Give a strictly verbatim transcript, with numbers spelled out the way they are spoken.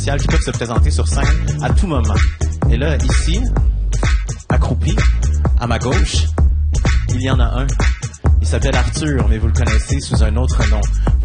qui peuvent se présenter sur scène à tout moment. Et là, ici, accroupi, à ma gauche, il y en a un. Il s'appelle Arthur, mais vous le connaissez sous un autre nom.